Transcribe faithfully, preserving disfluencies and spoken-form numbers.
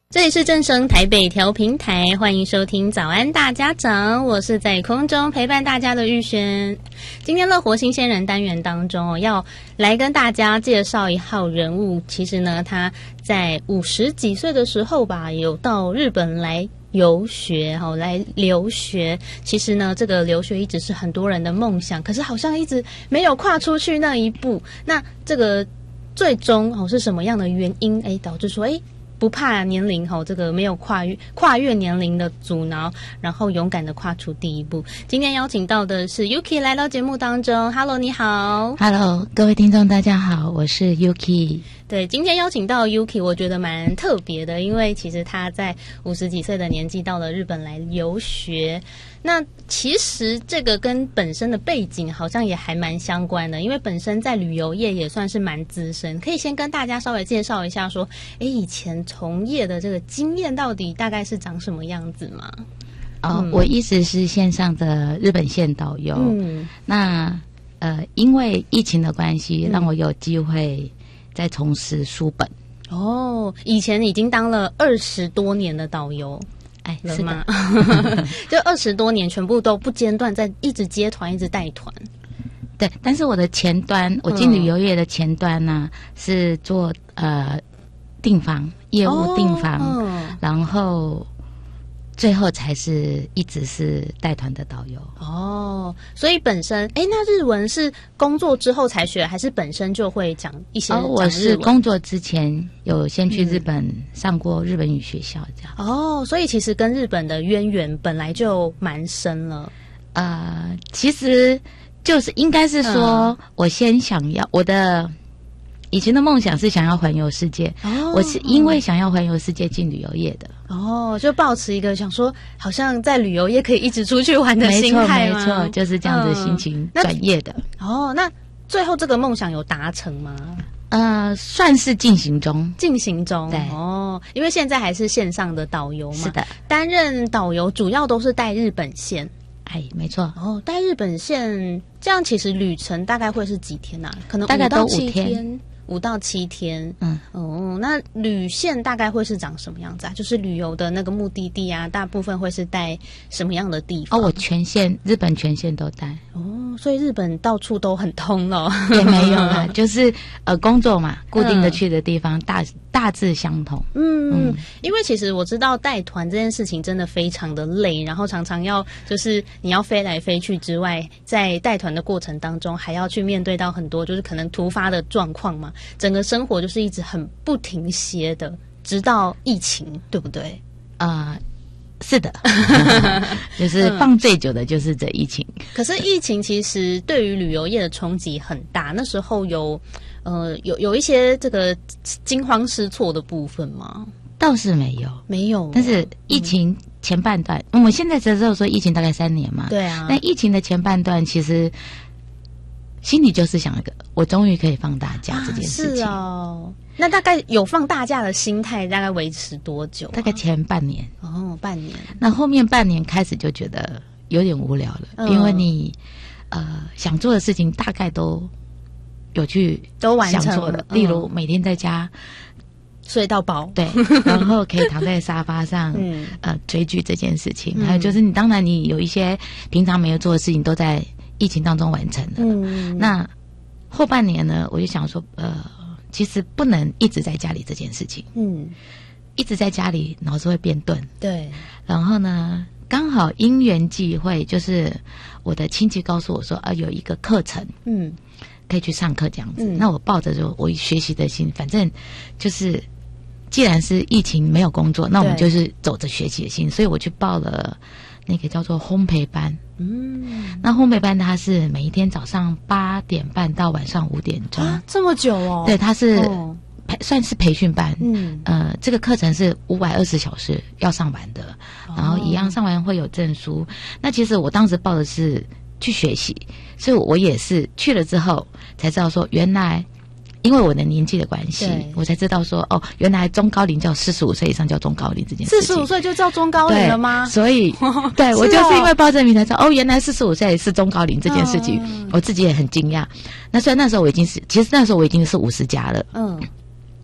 这里是正声台北调频台，欢迎收听早安大家长，我是在空中陪伴大家的玉轩。今天乐活新鲜人单元当中、哦、要来跟大家介绍一号人物，其实呢他在五十几岁的时候吧，有到日本来游学、哦、来留学。其实呢这个留学一直是很多人的梦想，可是好像一直没有跨出去那一步。那这个最终、哦、是什么样的原因诶导致说诶不怕年龄吼，这个没有跨越跨越年龄的阻挠，然后勇敢的跨出第一步。今天邀请到的是 Yuki 来到节目当中。 Hello 你好。 Hello 各位听众大家好，我是 Yuki。 对，今天邀请到 Yuki 我觉得蛮特别的，因为其实他在五十几岁的年纪到了日本来游学。那其实这个跟本身的背景好像也还蛮相关的，因为本身在旅游业也算是蛮资深。可以先跟大家稍微介绍一下说，诶以前从业的这个经验到底大概是长什么样子吗？ 哦、 嗯、 我一直是线上的日本线导游。嗯，那呃因为疫情的关系、嗯、让我有机会在从事书本。哦， 以前已经当了二十多年的导游， 哎， 了吗？ 是就二十多年全部都不间断，在一直接团，一直带团。 对，但是我的前端，我进旅游业的前端呢、啊嗯、是做呃订房业务订房、哦嗯，然后最后才是一直是带团的导游。 哦，所以本身哎，那日文是工作之后才学，还是本身就会讲一些？ 哦，我是工作之前有先去日本上过日本语学校这样。 哦，所以其实跟日本的渊源本来就蛮深了。 呃，其实就是应该是说，嗯、我先想要我的。以前的梦想是想要环游世界、哦、我是因为想要环游世界进旅游业的。 哦，就抱持一个想说好像在旅游业可以一直出去玩的心态吗？ 没错没错，就是这样子心情转业的、 嗯、哦，那最后这个梦想有达成吗？ 呃，算是进行中进行中。 对哦，因为现在还是线上的导游嘛。 是的， 担任导游主要都是带日本线。 哎，没错。 哦，带日本线这样其实旅程大概会是几天啊？可能大概都五天五到七天。嗯，哦，那旅线大概会是长什么样子啊？就是旅游的那个目的地啊，大部分会是带什么样的地方？ 哦，我全线日本全线都带。 哦，所以日本到处都很通了。 也没有啦，就是呃工作嘛，固定的去的地方、嗯、大大致相同。 嗯嗯，因为其实我知道带团这件事情真的非常的累，然后常常要就是你要飞来飞去之外，在带团的过程当中还要去面对到很多就是可能突发的状况嘛。整个生活就是一直很不停歇的，直到疫情，对不对？ 啊、呃，是的，就是放最久的就是这疫情。 嗯、可是疫情其实对于旅游业的冲击很大，那时候有呃有有一些这个惊慌失措的部分吗？ 倒是没有， 没有。 但是疫情前半段，嗯、我们现在只有说疫情大概三年嘛， 对啊。 那疫情的前半段，其实心里就是想一个，我终于可以放大假这件事情。 啊、是哦。那大概有放大假的心态，大概维持多久、啊？ 大概前半年。 哦，半年。 那后面半年开始就觉得有点无聊了，嗯、因为你呃想做的事情大概都有去都完成了，嗯、例如每天在家睡到饱， 对，然后可以躺在沙发上，嗯、呃追剧这件事情，嗯、还有就是你当然你有一些平常没有做的事情都在疫情当中完成了。嗯，那后半年呢，我就想说，呃，其实不能一直在家里这件事情。嗯，一直在家里脑子会变钝。 对。然后呢，刚好因缘际会，就是我的亲戚告诉我说，啊，有一个课程，嗯，可以去上课这样子。嗯、那我抱着就我学习的心，反正就是既然是疫情没有工作，那我们就是走着学习的心，所以我去报了那个叫做烘焙班。嗯，那烘焙班它是每一天早上八点半到晚上五点钟。 啊，这么久哦？ 对，它是培、哦、算是培训班。嗯，呃，这个课程是五百二十小时要上完的，哦、然后一样上完会有证书。那其实我当时报的是去学习，所以我也是去了之后才知道说，原来因为我的年纪的关系，我才知道说，哦，原来中高龄叫四十五岁以上叫中高龄这件事情。 四十五岁就叫中高龄了吗？ 所以，对、哦、我就是因为报这名才知道，哦，原来四十五岁是中高龄这件事情，嗯、我自己也很惊讶。那虽然那时候我已经是，其实那时候我已经是五十加了，嗯，